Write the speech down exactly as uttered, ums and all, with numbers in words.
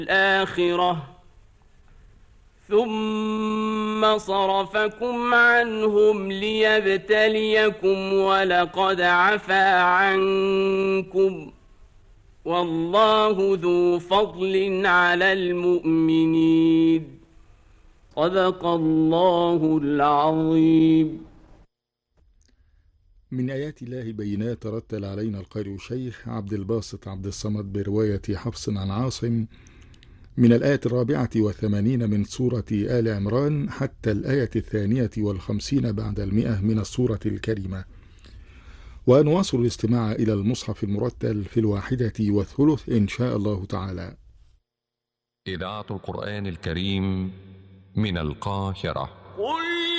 الآخرة ثم صرفكم عنهم ليبتليكم ولقد عفا عنكم والله ذو فضل على المؤمنين. صدق الله العظيم. من آيات الله بينات رتل علينا القارئ الشيخ عبد الباسط عبد الصمد برواية حفص عن عاصم من الآية الرابعة والثمانين من سورة آل عمران حتى الآية الثانية والخمسين بعد المئة من السورة الكريمة. ونواصل الاستماع إلى المصحف المرتل في الواحدة والثلث إن شاء الله تعالى. إذاعة القرآن الكريم من القاهرة.